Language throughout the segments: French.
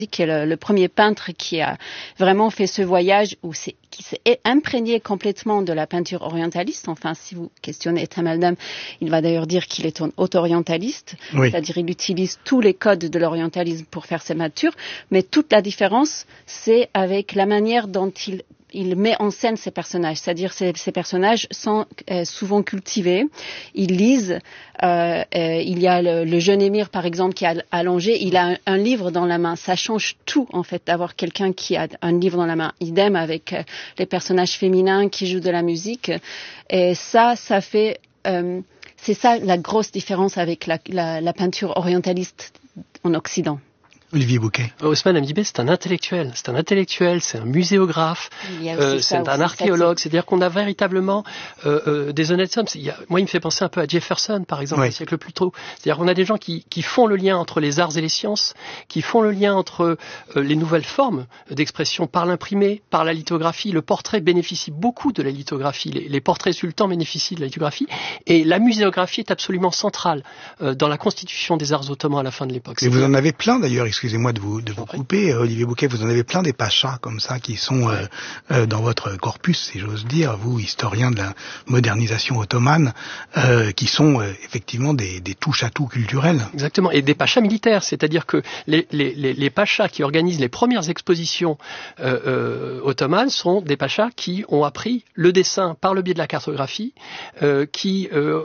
qui est le premier peintre qui a vraiment fait ce voyage qui s'est imprégné complètement de la peinture orientaliste. Enfin, si vous questionnez Ethem Eldam, il va d'ailleurs dire qu'il est un auto-orientaliste, oui. C'est-à-dire il utilise tous les codes de l'orientalisme pour faire ses peintures, mais toute la différence, c'est avec la manière dont il met en scène ses personnages, c'est-à-dire ces personnages sont souvent cultivés, ils lisent, il y a le jeune émir par exemple qui est allongé, il a un livre dans la main, ça change tout en fait d'avoir quelqu'un qui a un livre dans la main, idem avec les personnages féminins qui jouent de la musique, et ça fait, c'est ça la grosse différence avec la peinture orientaliste en Occident. Olivier Bouquet. Ousmane Hamidibé, c'est un intellectuel, c'est un muséographe, c'est un archéologue, c'est-à-dire qu'on a véritablement des honnêtes hommes. Moi, il me fait penser un peu à Jefferson, par exemple, au siècle plus tôt. C'est-à-dire qu'on a des gens qui font le lien entre les arts et les sciences, qui font le lien entre les nouvelles formes d'expression par l'imprimé, par la lithographie. Le portrait bénéficie beaucoup de la lithographie, les portraits sultans bénéficient de la lithographie, et la muséographie est absolument centrale dans la constitution des arts ottomans à la fin de l'époque. Et vous en avez plein d'ailleurs, excusez-moi de vous couper, Olivier Bouquet, vous en avez plein des pachas comme ça qui sont dans votre corpus, si j'ose dire, vous, historien de la modernisation ottomane, qui sont effectivement des touches-à-tout culturels. Exactement, et des pachas militaires, c'est-à-dire que les pachas qui organisent les premières expositions ottomanes sont des pachas qui ont appris le dessin par le biais de la cartographie, qui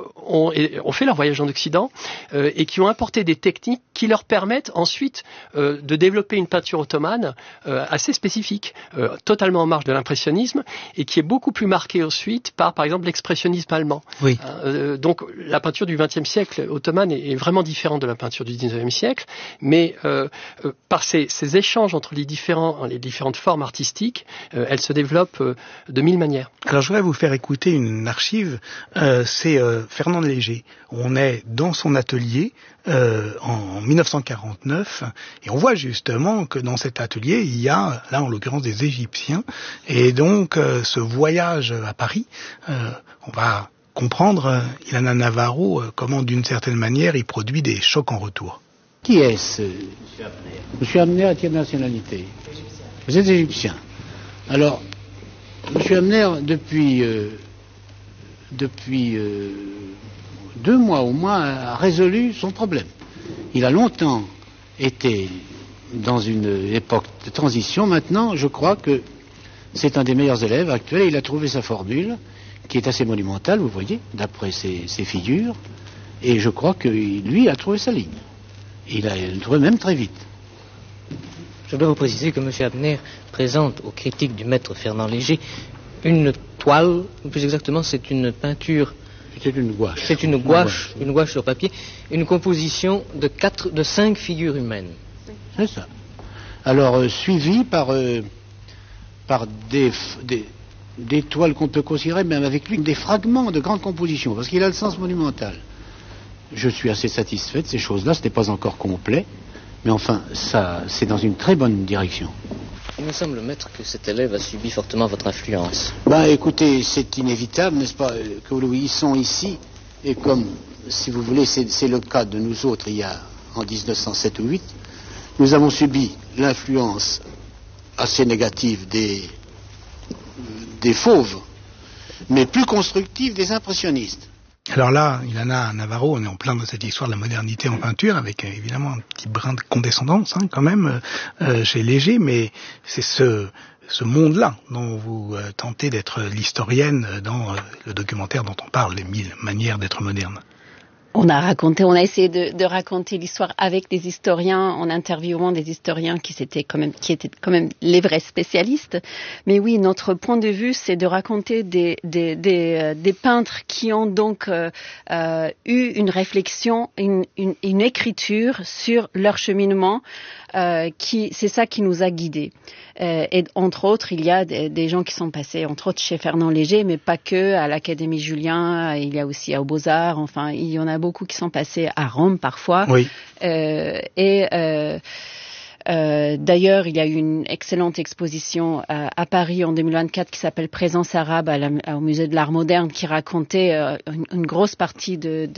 ont fait leur voyage en Occident et qui ont apporté des techniques qui leur permettent ensuite de développer une peinture ottomane assez spécifique, totalement en marge de l'impressionnisme, et qui est beaucoup plus marquée ensuite par exemple, l'expressionnisme allemand. Oui. Donc, la peinture du XXe siècle ottomane est vraiment différente de la peinture du XIXe siècle, mais par ces échanges entre les différentes formes artistiques, elle se développe de mille manières. Alors, je voudrais vous faire écouter une archive, c'est Fernand Léger. On est dans son atelier en 1949, et on voit justement que dans cet atelier, il y a, là en l'occurrence, des Égyptiens, et donc ce voyage à Paris, on va comprendre, Ilana Navarro, comment d'une certaine manière il produit des chocs en retour. Qui est-ce? Monsieur Hamner a quelle nationalité? Vous êtes égyptien. Alors, Monsieur Hamner, depuis 2 mois au moins, a résolu son problème. Il a longtemps été dans une époque de transition. Maintenant, je crois que c'est un des meilleurs élèves actuels et il a trouvé sa formule, qui est assez monumentale, vous voyez, d'après ses figures. Et je crois que lui a trouvé sa ligne. Il a trouvé même très vite. Je dois vous préciser que M. Hamner présente aux critiques du maître Fernand Léger une toile, ou plus exactement, c'est une peinture. C'est une gouache. C'est une gouache sur papier, une composition de 5 figures humaines. C'est ça. Alors, suivi par des toiles qu'on peut considérer même avec lui des fragments de grandes compositions, parce qu'il a le sens monumental. Je suis assez satisfait de ces choses-là, ce n'est pas encore complet, mais enfin, ça, c'est dans une très bonne direction. Il me semble, maître, que cet élève a subi fortement votre influence. Écoutez, c'est inévitable, n'est-ce pas, que ils sont ici, et comme, si vous voulez, c'est le cas de nous autres, il y a en 1907 ou 8, nous avons subi l'influence assez négative des fauves, mais plus constructive des impressionnistes. Alors là, Ilana Navarro, on est en plein dans cette histoire de la modernité en peinture, avec évidemment un petit brin de condescendance quand même chez Léger, mais c'est ce monde-là dont vous tentez d'être l'historienne dans le documentaire dont on parle, les 1000 manières d'être moderne. On a essayé de raconter l'histoire avec des historiens, en interviewant des historiens qui étaient quand même les vrais spécialistes. Mais oui, notre point de vue, c'est de raconter des peintres qui ont donc eu une réflexion, une écriture sur leur cheminement. C'est ça qui nous a guidés. Et entre autres, il y a des gens qui sont passés, entre autres chez Fernand Léger, mais pas que, à l'Académie Julien, il y a aussi aux Beaux-Arts, enfin, il y en a beaucoup qui sont passés à Rome parfois. Oui. D'ailleurs, il y a eu une excellente exposition à Paris en 2024 qui s'appelle Présence arabe au musée de l'art moderne, qui racontait une grosse partie de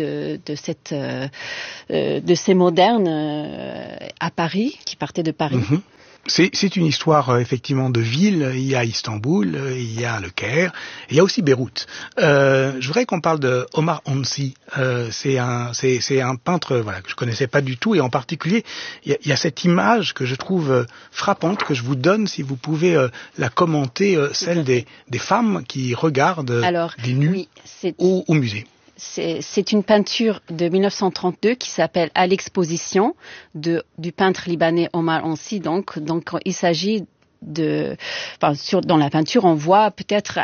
ces modernes à Paris, qui partaient de Paris. Mm-hmm. C'est une histoire effectivement de ville. Il y a Istanbul, il y a le Caire, il y a aussi Beyrouth. Je voudrais qu'on parle de Omar Hamsi. C'est un peintre voilà que je connaissais pas du tout, et en particulier il y a cette image que je trouve frappante, que je vous donne si vous pouvez la commenter, celle des femmes qui regardent des nus au musée. C'est une peinture de 1932 qui s'appelle À l'exposition du peintre libanais Omar Hamsi. Donc il s'agit dans la peinture, on voit peut-être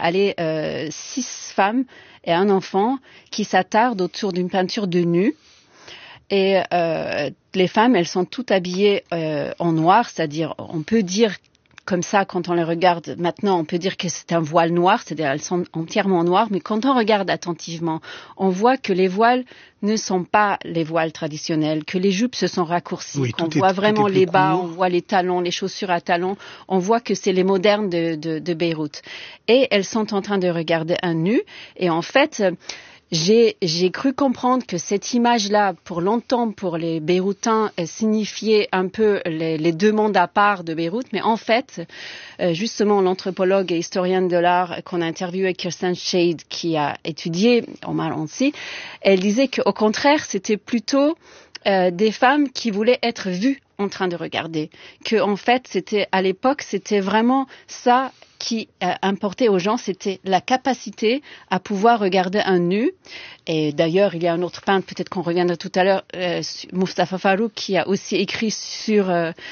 6 femmes et un enfant qui s'attardent autour d'une peinture de nus. Et les femmes, elles sont toutes habillées en noir, c'est-à-dire on peut dire comme ça, quand on les regarde maintenant, on peut dire que c'est un voile noir, c'est-à-dire elles sont entièrement noires, mais quand on regarde attentivement, on voit que les voiles ne sont pas les voiles traditionnels, que les jupes se sont raccourcies, qu'on voit vraiment les bas, on voit les talons, les chaussures à talons, on voit que c'est les modernes de Beyrouth. Et elles sont en train de regarder un nu, et en fait, j'ai cru comprendre que cette image-là, pour longtemps, pour les Beyrouthins, signifiait un peu les deux mondes à part de Beyrouth. Mais en fait, justement, l'anthropologue et historienne de l'art qu'on a interviewé, Kirsten Shade, qui a étudié Omar Hamsi, elle disait qu'au contraire, c'était plutôt des femmes qui voulaient être vues en train de regarder. Que en fait, à l'époque, c'était vraiment ça qui importait aux gens, c'était la capacité à pouvoir regarder un nu. Et d'ailleurs, il y a un autre peintre, peut-être qu'on reviendra tout à l'heure, Mustafa Farrouk, qui a aussi écrit sur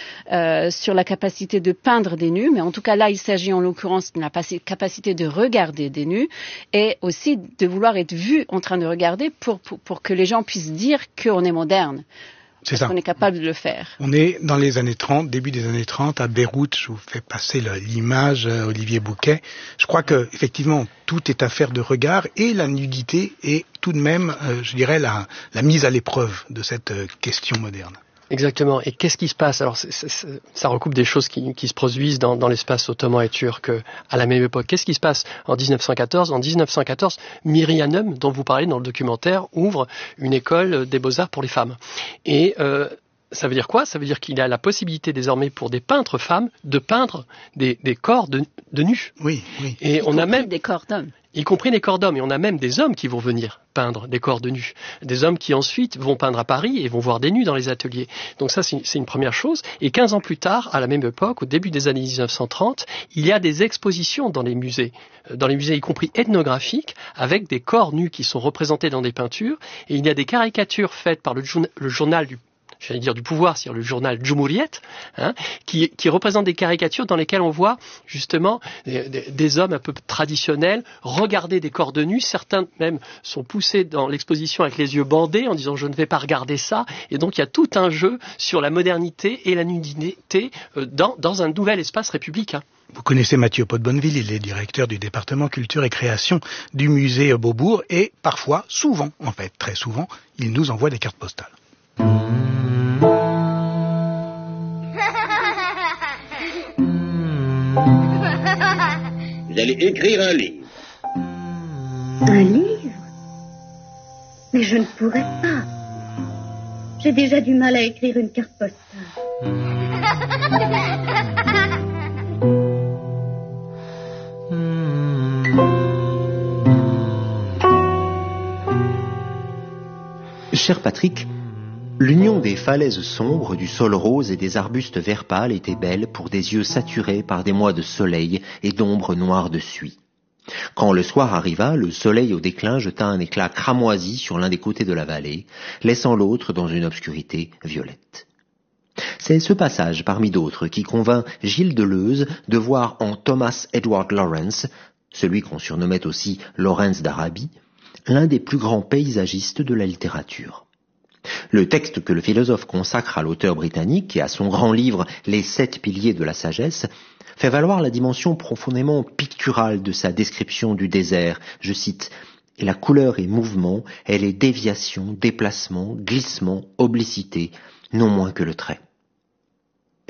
la capacité de peindre des nus. Mais en tout cas, là, il s'agit en l'occurrence de la capacité de regarder des nus et aussi de vouloir être vu en train de regarder pour que les gens puissent dire qu'on est moderne. C'est ça. On est capable de le faire. On est dans les années 30, début des années 30, à Beyrouth. Je vous fais passer l'image, Olivier Bouquet. Je crois que, effectivement, tout est affaire de regard, et la nudité est tout de même, je dirais, la mise à l'épreuve de cette question moderne. Exactement. Et qu'est-ce qui se passe? Alors, ça recoupe des choses qui se produisent dans l'espace ottoman et turc à la même époque. Qu'est-ce qui se passe en 1914? En 1914, Miri Hanım, dont vous parlez dans le documentaire, ouvre une école des beaux-arts pour les femmes. Et ça veut dire quoi? Ça veut dire qu'il y a la possibilité désormais pour des peintres femmes de peindre des corps de nus. Oui. Et on a même des corps d'hommes. Y compris des corps d'hommes. Et on a même des hommes qui vont venir peindre des corps de nus. Des hommes qui ensuite vont peindre à Paris et vont voir des nus dans les ateliers. Donc ça, c'est une première chose. Et 15 ans plus tard, à la même époque, au début des années 1930, il y a des expositions dans les musées y compris ethnographiques, avec des corps nus qui sont représentés dans des peintures. Et il y a des caricatures faites par le journal du pouvoir, c'est-à-dire le journal Cumhuriyet, qui représente des caricatures dans lesquelles on voit justement des hommes un peu traditionnels regarder des corps de nus. Certains même sont poussés dans l'exposition avec les yeux bandés en disant « je ne vais pas regarder ça ». Et donc il y a tout un jeu sur la modernité et la nudité dans un nouvel espace républicain. Vous connaissez Mathieu Pot-Bonneville, il est directeur du département culture et création du musée Beaubourg, et parfois, souvent, en fait, très souvent, il nous envoie des cartes postales. Vous allez écrire un livre. Un livre? Mais je ne pourrais pas. J'ai déjà du mal à écrire une carte postale. Cher Patrick, l'union des falaises sombres, du sol rose et des arbustes vert pâle était belle pour des yeux saturés par des mois de soleil et d'ombre noire de suie. Quand le soir arriva, le soleil au déclin jeta un éclat cramoisi sur l'un des côtés de la vallée, laissant l'autre dans une obscurité violette. C'est ce passage, parmi d'autres, qui convainc Gilles Deleuze de voir en Thomas Edward Lawrence, celui qu'on surnommait aussi Lawrence d'Arabie, l'un des plus grands paysagistes de la littérature. Le texte que le philosophe consacre à l'auteur britannique et à son grand livre « Les 7 piliers de la sagesse » fait valoir la dimension profondément picturale de sa description du désert. Je cite « La couleur et mouvement, elle est déviation, déplacement, glissement, obliquité, non moins que le trait. »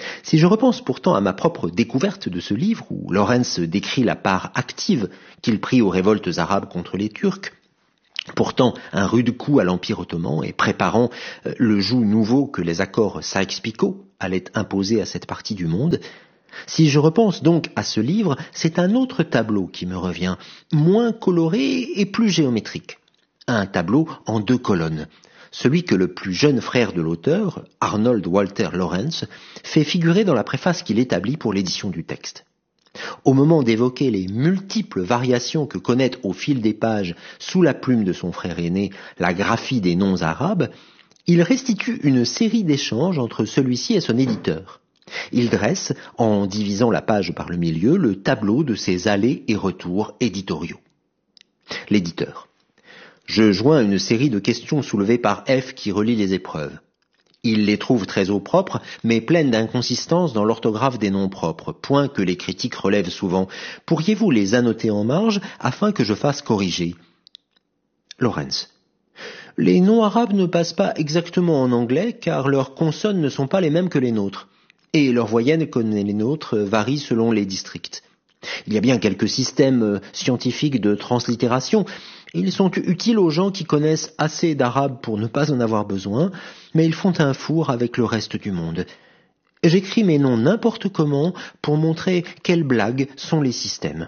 Si je repense pourtant à ma propre découverte de ce livre, où Lawrence décrit la part active qu'il prit aux révoltes arabes contre les Turcs, portant un rude coup à l'Empire ottoman et préparant le joug nouveau que les accords Sykes-Picot allaient imposer à cette partie du monde, si je repense donc à ce livre, c'est un autre tableau qui me revient, moins coloré et plus géométrique. Un tableau en 2 colonnes. Celui que le plus jeune frère de l'auteur, Arnold Walter Lawrence, fait figurer dans la préface qu'il établit pour l'édition du texte. Au moment d'évoquer les multiples variations que connaît au fil des pages, sous la plume de son frère aîné, la graphie des noms arabes, il restitue une série d'échanges entre celui-ci et son éditeur. Il dresse, en divisant la page par le milieu, le tableau de ses allers et retours éditoriaux. L'éditeur. Je joins une série de questions soulevées par F qui relie les épreuves. Il les trouve très au propre, mais pleines d'inconsistances dans l'orthographe des noms propres, point que les critiques relèvent souvent. Pourriez-vous les annoter en marge afin que je fasse corriger? Lawrence. Les noms arabes ne passent pas exactement en anglais car leurs consonnes ne sont pas les mêmes que les nôtres, et leurs voyelles comme les nôtres varient selon les districts. Il y a bien quelques systèmes scientifiques de translittération. Ils sont utiles aux gens qui connaissent assez d'arabe pour ne pas en avoir besoin, mais ils font un four avec le reste du monde. J'écris mes noms n'importe comment pour montrer quelles blagues sont les systèmes.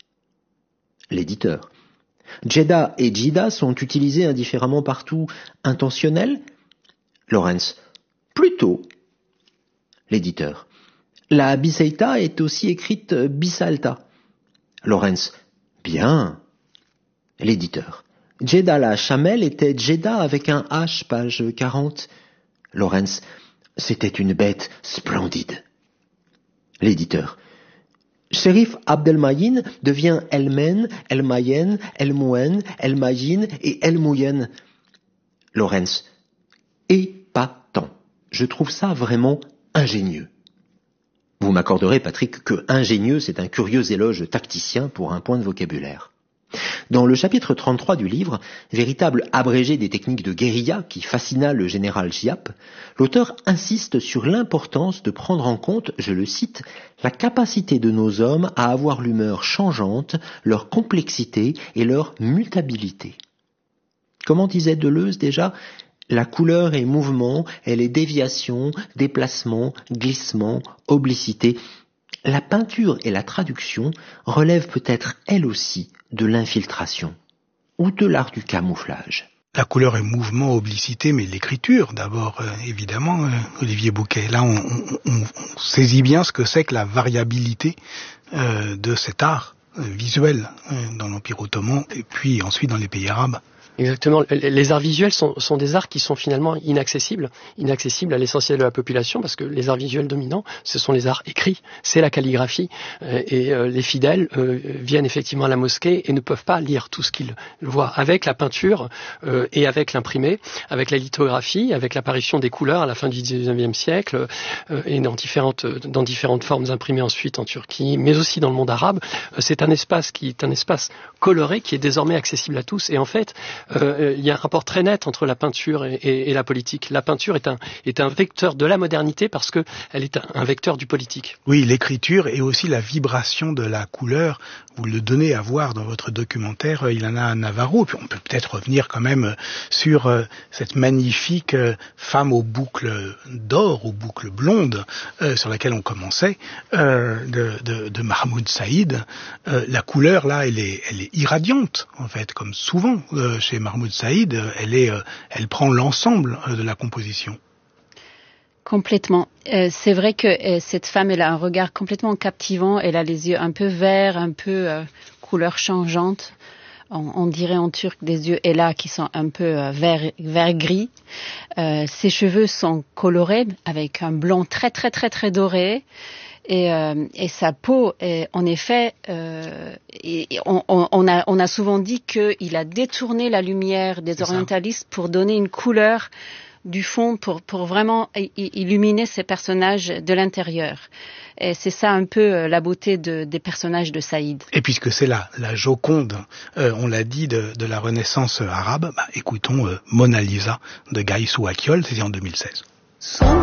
L'éditeur. Jeddah et Jida sont utilisés indifféremment partout. Intentionnels? Lawrence. Plutôt. L'éditeur. La Biseita est aussi écrite Bisalta. Lawrence. Bien. L'éditeur. Jeddah la Chamel était Jeddah avec un H, page 40. Lawrence. C'était une bête splendide. L'éditeur. Shérif Abdelmayin devient Elmen, Elmayen, Elmouen, Elmayin et Elmouyen. Lawrence. Épatant. Je trouve ça vraiment ingénieux. Vous m'accorderez, Patrick, que ingénieux, c'est un curieux éloge tacticien pour un point de vocabulaire. Dans le chapitre 33 du livre, véritable abrégé des techniques de guérilla qui fascina le général Giap, l'auteur insiste sur l'importance de prendre en compte, je le cite, la capacité de nos hommes à avoir l'humeur changeante, leur complexité et leur mutabilité. Comment disait Deleuze déjà ? La couleur est mouvement, elle est déviation, déplacement, glissement, oblicité. La peinture et la traduction relèvent peut-être elles aussi de l'infiltration ou de l'art du camouflage. La couleur est mouvement, oblicité, mais l'écriture d'abord, évidemment, Olivier Bouquet. Là, on saisit bien ce que c'est que la variabilité de cet art visuel dans l'Empire ottoman et puis ensuite dans les pays arabes. Exactement. Les arts visuels sont des arts qui sont finalement inaccessibles à l'essentiel de la population, parce que les arts visuels dominants, ce sont les arts écrits, c'est la calligraphie, et les fidèles viennent effectivement à la mosquée et ne peuvent pas lire tout ce qu'ils voient. Avec la peinture et avec l'imprimé, avec la lithographie, avec l'apparition des couleurs à la fin du XIXe siècle, et dans différentes formes imprimées ensuite en Turquie, mais aussi dans le monde arabe, c'est un espace qui est un espace coloré qui est désormais accessible à tous. Et en fait, il y a un rapport très net entre la peinture et la politique. La peinture est un vecteur de la modernité parce que elle est un vecteur du politique. Oui, l'écriture et aussi la vibration de la couleur. Vous le donnez à voir dans votre documentaire Ilana Navarro. Puis on peut peut-être revenir quand même sur cette magnifique femme aux boucles d'or, aux boucles blondes, sur laquelle on commençait, de Mahmoud Saïd. La couleur là, elle est irradiante en fait, comme souvent chez Mahmoud Saïd, elle prend l'ensemble de la composition. Complètement. C'est vrai que cette femme, elle a un regard complètement captivant. Elle a les yeux un peu verts, un peu couleur changeante. On dirait en turc des yeux Ela qui sont un peu vert-gris. Ses cheveux sont colorés avec un blond très très très très doré. Et sa peau, en effet, on a souvent dit qu'il a détourné la lumière des orientalistes pour donner une couleur du fond, pour vraiment illuminer ces personnages de l'intérieur. Et c'est ça un peu la beauté des personnages de Saïd. Et puisque c'est la Joconde, on l'a dit, de la Renaissance arabe, écoutons Mona Lisa de Gaïsou Akιόλ, c'est en 2016.